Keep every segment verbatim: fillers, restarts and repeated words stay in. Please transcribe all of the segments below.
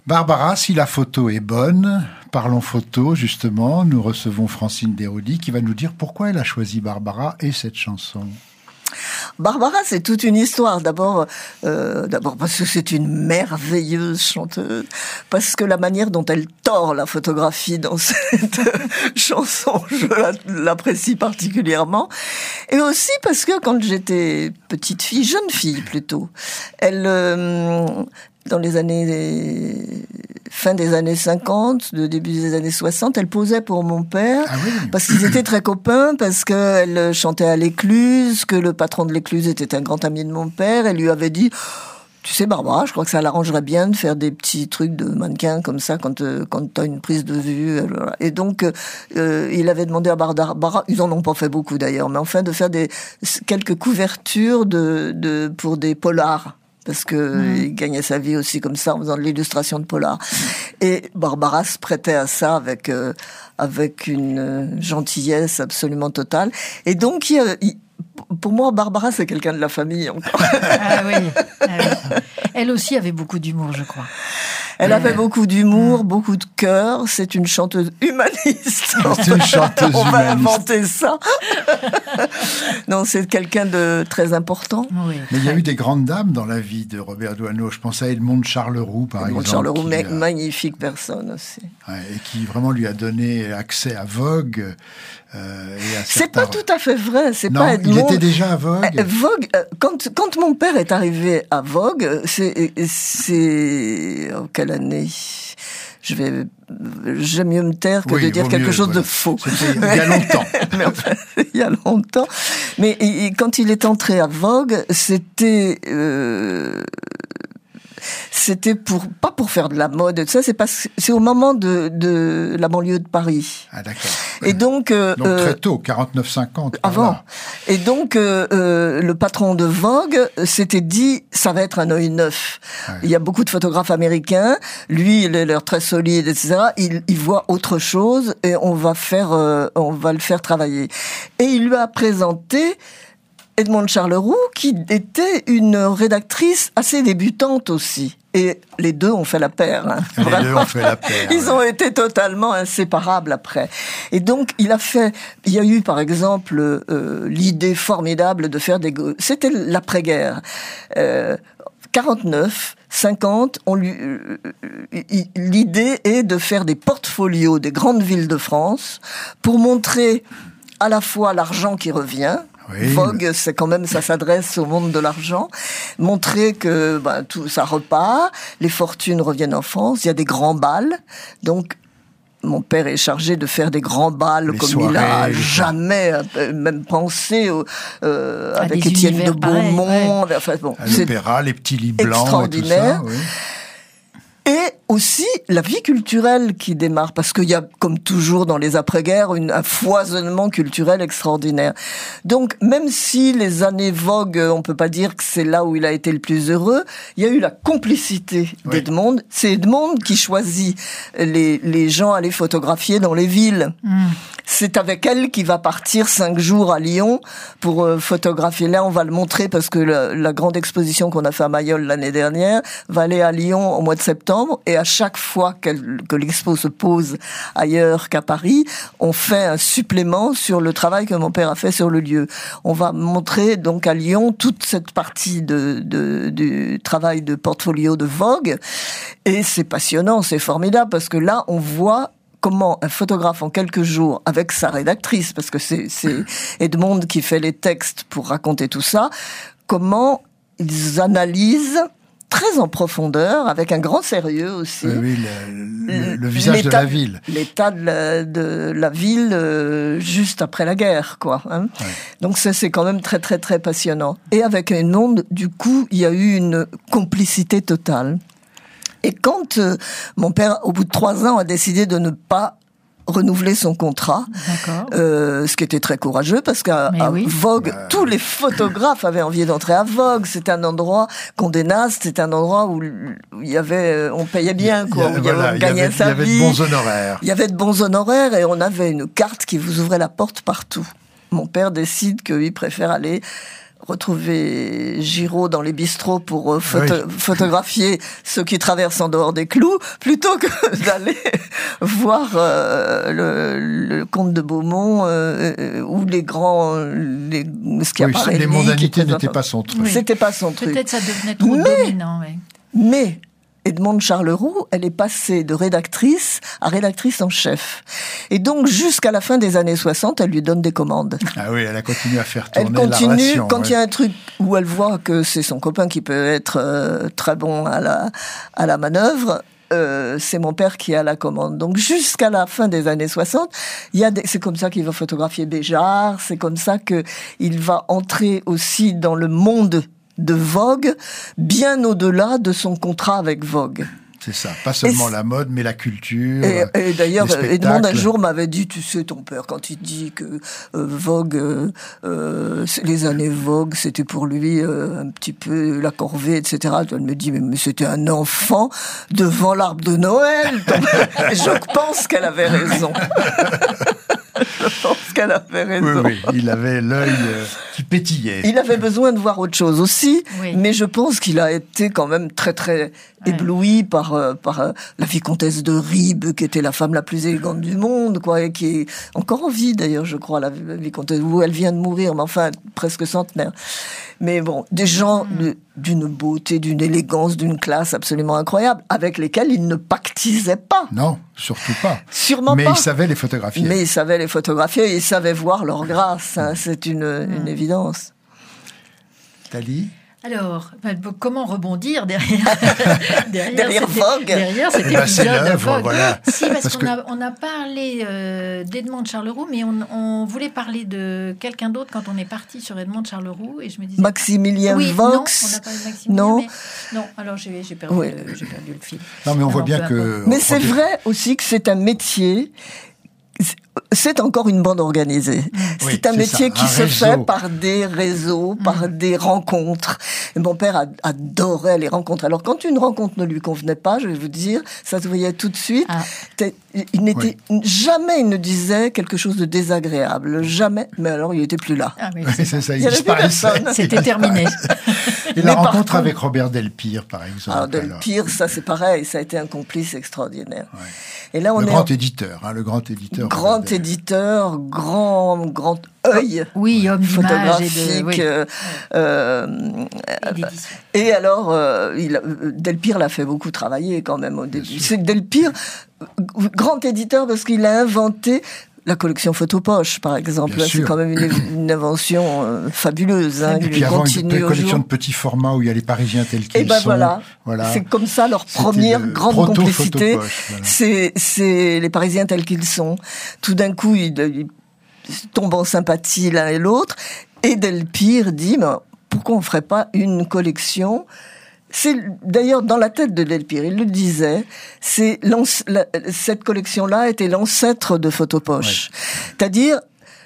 Barbara, si la photo est bonne, parlons photo justement, nous recevons Francine Desroudy qui va nous dire pourquoi elle a choisi Barbara et cette chanson. Barbara, c'est toute une histoire. D'abord, euh, d'abord parce que c'est une merveilleuse chanteuse, parce que la manière dont elle tord la photographie dans cette chanson, je l'apprécie particulièrement. Et aussi parce que quand j'étais petite fille, jeune fille plutôt, elle, euh, dans les années fin des années cinquante, le début des années soixante, elle posait pour mon père, ah oui. parce qu'ils étaient très copains, parce qu'elle chantait à l'Écluse, que le patron de l'Écluse était un grand ami de mon père, elle lui avait dit... Tu sais, Barbara, je crois que ça l'arrangerait bien de faire des petits trucs de mannequin comme ça quand euh, quand t'as une prise de vue. Voilà. Et donc, euh, il avait demandé à Barbara, ils en ont pas fait beaucoup d'ailleurs, mais enfin de faire des quelques couvertures de de pour des polars. Parce que mmh. il gagnait sa vie aussi comme ça en faisant de l'illustration de polar. Et Barbara se prêtait à ça avec euh, avec une gentillesse absolument totale. Et donc, il, il, pour moi, Barbara, c'est quelqu'un de la famille encore. Ah oui. Ah oui. Elle aussi avait beaucoup d'humour, je crois. Elle avait ouais. beaucoup d'humour, mmh. beaucoup de cœur. C'est une chanteuse humaniste. C'est une chanteuse On humaniste. va inventer ça. Non, c'est quelqu'un de très important. Oui. Mais il y a eu des grandes dames dans la vie de Robert Doisneau. Je pense à Edmond Charleroux, par Edmond exemple. Edmond Charleroux, a... magnifique personne aussi. Ouais, et qui vraiment lui a donné accès à Vogue. Euh, et à c'est certains... pas tout à fait vrai. C'est non, pas Edmond. Il était déjà à Vogue. Euh, Vogue. Euh, quand quand mon père est arrivé à Vogue, c'est c'est oh, quelle année? Je vais, j'aime mieux me taire que oui, de dire quelque mieux, chose voilà. de faux. C'était il y a longtemps. Mais enfin, il y a longtemps. Mais et, et quand il est entré à Vogue, c'était euh, c'était pour pas pour faire de la mode et tout ça, c'est parce c'est au moment de de la banlieue de Paris. Ah d'accord. Et donc euh, donc très tôt, quarante-neuf cinquante. Avant. Et donc euh, euh, le patron de Vogue s'était dit ça va être un œil neuf. Ouais. Il y a beaucoup de photographes américains, lui il a l'air très solide et cetera. Il, il voit autre chose et on va faire euh, on va le faire travailler. Et il lui a présenté Edmond Charleroux, qui était une rédactrice assez débutante aussi. Et les deux ont fait la paire. Hein. Les Vraiment. deux ont fait la paire. Ils ouais. ont été totalement inséparables après. Et donc, il a fait... Il y a eu, par exemple, euh, l'idée formidable de faire des... C'était l'après-guerre. Euh, quarante-neuf, cinquante, on lui, euh, l'idée est de faire des portfolios des grandes villes de France pour montrer à la fois l'argent qui revient. Oui, Vogue, mais... c'est quand même, ça s'adresse au monde de l'argent. Montrer que ben, tout ça repart, les fortunes reviennent en France, il y a des grands bals. Donc, mon père est chargé de faire des grands balles les comme soirées, il a jamais euh, même pensé euh, avec Étienne de Beaumont. Ouais. Enfin, bon, à l'opéra, les petits lits blancs extraordinaire. Et tout ça, oui. Et aussi la vie culturelle qui démarre, parce qu'il y a, comme toujours dans les après-guerres, une, un foisonnement culturel extraordinaire. Donc, même si les années Vogue, on peut pas dire que c'est là où il a été le plus heureux, il y a eu la complicité oui. d'Edmond. C'est Edmond qui choisit les, les gens à les photographier dans les villes. Mm. C'est avec elle qu'il va partir cinq jours à Lyon pour euh, photographier. Là, on va le montrer parce que la, la grande exposition qu'on a fait à Mayol l'année dernière va aller à Lyon au mois de septembre. Et à chaque fois qu'elle, que l'expo se pose ailleurs qu'à Paris, on fait un supplément sur le travail que mon père a fait sur le lieu. On va montrer donc à Lyon toute cette partie de, de, du travail de portfolio de Vogue. Et c'est passionnant, c'est formidable parce que là, on voit comment un photographe en quelques jours, avec sa rédactrice, parce que c'est, c'est Edmond qui fait les textes pour raconter tout ça, comment ils analysent très en profondeur, avec un grand sérieux aussi. Oui, oui le, le, le visage de la ville. L'état de la, de la ville euh, juste après la guerre, quoi. Hein. Ouais. Donc ça, c'est quand même très, très, très passionnant. Et avec Edmond, du coup, il y a eu une complicité totale. Et quand euh, mon père, au bout de trois ans, a décidé de ne pas renouveler son contrat, euh, ce qui était très courageux parce qu'à à oui. Vogue, bah... tous les photographes avaient envie d'entrer à Vogue. C'était un endroit Condé Nast, c'était un endroit où il y avait, on payait bien, quoi, il y a, où voilà, on gagnait sa vie. Il y avait de bons honoraires. Il y avait de bons honoraires et on avait une carte qui vous ouvrait la porte partout. Mon père décide qu'il préfère aller retrouver Giraud dans les bistrots pour photo- oui. photographier ceux qui traversent en dehors des clous, plutôt que d'aller voir euh, le, le comte de Beaumont euh, ou les grands, les Schiaparelli. Oui, les mondanités n'étaient pas son truc. Oui. C'était pas son truc. Peut-être ça devenait trop mais, dominant. Oui. Mais Edmond Charleroux, elle est passée de rédactrice à rédactrice en chef. Et donc, jusqu'à la fin des années soixante, elle lui donne des commandes. Ah oui, elle a continué à faire tourner elle continue, la ration. quand il ouais. y a un truc où elle voit que c'est son copain qui peut être euh, très bon à la, à la manœuvre, euh, c'est mon père qui a la commande. Donc, jusqu'à la fin des années soixante, il y a des, c'est comme ça qu'il va photographier Béjart, c'est comme ça qu'il va entrer aussi dans le monde de Vogue, bien au-delà de son contrat avec Vogue. C'est ça, pas seulement la mode, mais la culture. Et, et d'ailleurs, les Edmond un jour m'avait dit, tu sais, ton père, quand il dit que euh, Vogue, euh, euh, les années Vogue, c'était pour lui euh, un petit peu la corvée, et cetera. Elle me dit, mais, mais c'était un enfant devant l'arbre de Noël. Et je pense qu'elle avait raison. Je pense qu'elle avait raison. Oui, oui, il avait l'œil euh, qui pétillait. Il avait besoin de voir autre chose aussi, oui. mais je pense qu'il a été quand même très très ouais. ébloui par euh, par euh, la vicomtesse de Ribes, qui était la femme la plus élégante du monde, quoi, et qui est encore en vie d'ailleurs, je crois, la vicomtesse, où elle vient de mourir, mais enfin presque centenaire. Mais bon, des gens mmh. de, d'une beauté, d'une élégance, d'une classe absolument incroyable, avec lesquels il ne pactisait pas. Non, surtout pas. Sûrement mais pas. Mais il savait les photographier. Mais il savait les photographier et il savait voir leur grâce. Hein, c'est une, mmh. une évidence. Thalie ? Alors, comment rebondir derrière derrière, derrière Vogue derrière cet eh ben, épisode de Vogue. Voilà. Si, parce, parce qu'on que... a, on a parlé euh, d'Edmond de Charleroux, mais on, on voulait parler de quelqu'un d'autre quand on est parti sur Edmond de Charleroux, et je me disais Maximilien oui, Vox. Non, on n'a pas de Maximilien. Non, mais, non. Alors j'ai, j'ai, perdu, oui. le, j'ai perdu le fil. Non, mais on alors, voit bien que. Mais c'est vrai aussi que c'est un métier. C'est encore une bande organisée. Oui, c'est un c'est métier ça, qui un se réseau. fait par des réseaux, mmh. par des rencontres. Et mon père adorait les rencontres. Alors, quand une rencontre ne lui convenait pas, je vais vous dire, ça se voyait tout de suite. Ah. Il n'était oui. jamais, il ne disait quelque chose de désagréable, jamais. Mais alors, il était plus là. Ah, oui, c'est, c'est ça, il, il disparaissait. C'était terminé. Et la rencontre contre, avec Robert Delpire, par exemple. Alors, Delpire, ça c'est pareil, ça a été un complice extraordinaire. Ouais. Et là, on le est grand en... éditeur, hein, le grand éditeur. Grand éditeur, grand, grand œil oui, homme photographique. Et, de, oui. euh, euh, et, et alors, euh, il, Delpire l'a fait beaucoup travailler quand même au début. C'est Delpire, grand éditeur parce qu'il a inventé la collection photopoche, par exemple. Là, c'est quand même une, une invention euh, fabuleuse. Hein, et puis avant, une collection de petits formats où il y a les Parisiens tels qu'ils et ben sont. Voilà. voilà. C'est comme ça leur C'était première grande complicité. Voilà. C'est, c'est les Parisiens tels qu'ils sont. Tout d'un coup, ils, ils tombent en sympathie l'un et l'autre. Et Delpire dit, mais pourquoi on ferait pas une collection ? C'est d'ailleurs dans la tête de Delpire, il le disait, c'est la, cette collection-là était l'ancêtre de Photopoche. Ouais. C'est-à-dire,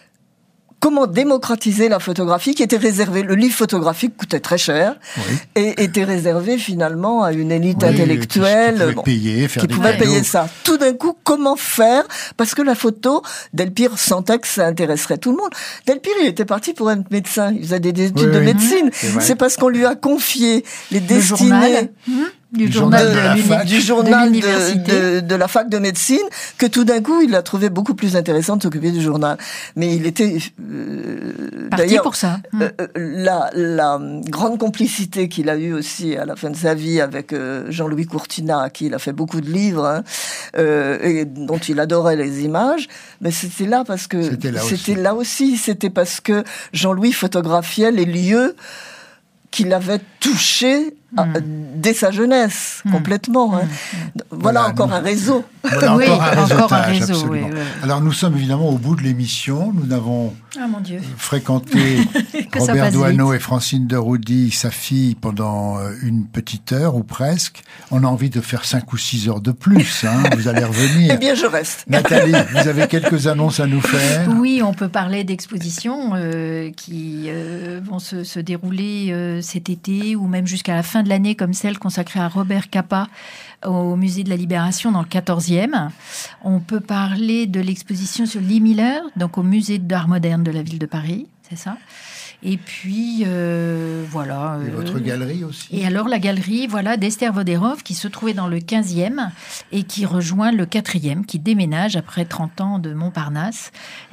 comment démocratiser la photographie qui était réservée. Le livre photographique coûtait très cher oui. et était réservé finalement à une élite oui, intellectuelle qui, qui pouvait, bon, payer, faire qui des pouvait cadeaux. payer ça. Tout d'un coup, comment faire ? Parce que la photo, Delpire sentait que ça intéresserait tout le monde. Delpire, il était parti pour être médecin. Il faisait des études oui, de oui. médecine. C'est, c'est parce qu'on lui a confié les le destinées... Journal. Mmh. Du, du journal, de, de, la fac. du journal de, de, de, de la fac de médecine, que tout d'un coup, il a trouvé beaucoup plus intéressant de s'occuper du journal. Mais il était... Euh, Parti pour ça. Hum. Euh, la, la grande complicité qu'il a eue aussi à la fin de sa vie avec euh, Jean-Louis Courtinat, à qui il a fait beaucoup de livres, hein, euh, et dont il adorait les images, mais c'était là parce que... C'était là c'était aussi. là aussi. C'était parce que Jean-Louis photographiait les lieux qu'il avait touchés mmh. dès sa jeunesse, mmh. complètement. Hein. Mmh. Voilà, voilà encore nous... un réseau. Voilà oui, encore un réseautage, encore un réseau, absolument. Oui, oui. Alors nous sommes évidemment au bout de l'émission. Nous n'avons ah, mon Dieu. fréquenté Robert Doisneau et Francine de Roudy, sa fille, pendant une petite heure ou presque. On a envie de faire cinq ou six heures de plus. Hein. Vous allez revenir. Eh bien, je reste. Nathalie, vous avez quelques annonces à nous faire ? Oui, on peut parler d'expositions euh, qui euh, vont se, se dérouler euh, cet été ou même jusqu'à la fin de l'année, comme celle consacrée à Robert Capa au Musée de la Libération dans le quatorzième. On peut parler de l'exposition sur Lee Miller, donc au Musée d'Art Moderne de la Ville de Paris, c'est ça. Et puis, euh, voilà. Et euh, votre galerie aussi. Et alors, la galerie, voilà, d'Esther Voderov, qui se trouvait dans le quinzième et qui rejoint le quatrième, qui déménage après trente ans de Montparnasse.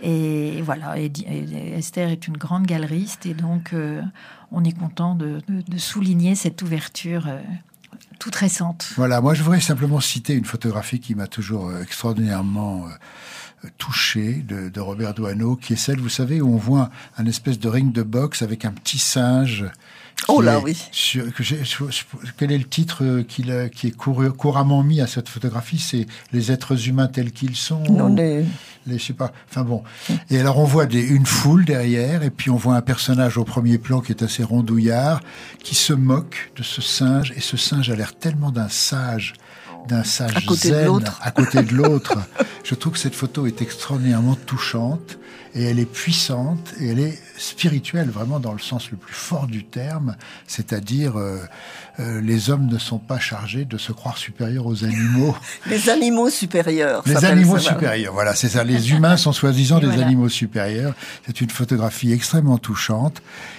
Et voilà, et, et Esther est une grande galeriste et donc euh, on est content de, de, de souligner cette ouverture euh, toute récente. Voilà, moi je voudrais simplement citer une photographie qui m'a toujours euh, extraordinairement euh, touché de, de Robert Doisneau, qui est celle, vous savez, où on voit un espèce de ring de boxe avec un petit singe. Oh là, oui. Sur, que j'ai, quel est le titre qui, qui est couru, couramment mis à cette photographie? C'est les êtres humains tels qu'ils sont. Non, les... les, je sais pas. Enfin bon. Et alors on voit des, une foule derrière, et puis on voit un personnage au premier plan qui est assez rondouillard, qui se moque de ce singe, et ce singe a l'air tellement d'un sage, d'un sage à côté zen, de l'autre. à côté de l'autre. Je trouve que cette photo est extraordinairement touchante. Et elle est puissante et elle est spirituelle, vraiment dans le sens le plus fort du terme, c'est-à-dire euh, euh, les hommes ne sont pas chargés de se croire supérieurs aux animaux. Les animaux supérieurs. Les animaux supérieurs, voilà, c'est ça. Les humains sont soi-disant des voilà. animaux supérieurs. C'est une photographie extrêmement touchante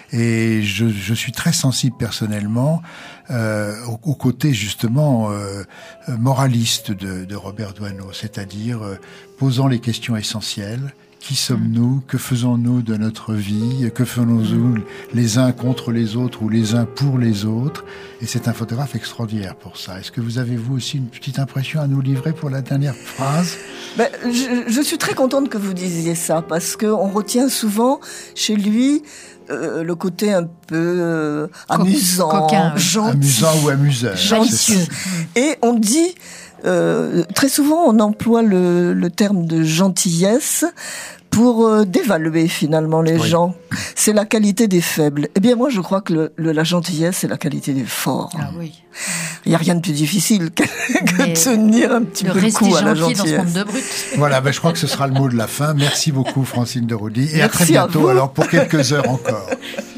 et je, je suis très sensible personnellement euh, au, au côté justement euh, moraliste de, de Robert Doisneau, c'est-à-dire euh, posant les questions essentielles. Qui sommes-nous? Que faisons-nous de notre vie? Que faisons-nous les uns contre les autres ou les uns pour les autres? Et c'est un photographe extraordinaire pour ça. Est-ce que vous avez, vous aussi, une petite impression à nous livrer pour la dernière phrase? Ben, je, je suis très contente que vous disiez ça, parce qu'on retient souvent chez lui euh, le côté un peu euh, amusant, coquin, gentil. Amusant ou amuseur. Gentil. Et on dit... Euh, très souvent, on emploie le, le terme de gentillesse pour euh, dévaluer finalement les oui. gens. C'est la qualité des faibles. Eh bien, moi, je crois que le, le, la gentillesse, c'est la qualité des forts. Ah oui. Il n'y a rien de plus difficile que, que de tenir un petit peu le coup à la gentillesse. Dans ce monde de brut. Voilà, ben, je crois que ce sera le mot de la fin. Merci beaucoup, Francine de Roudy. Et Merci à très bientôt, à alors, pour quelques heures encore.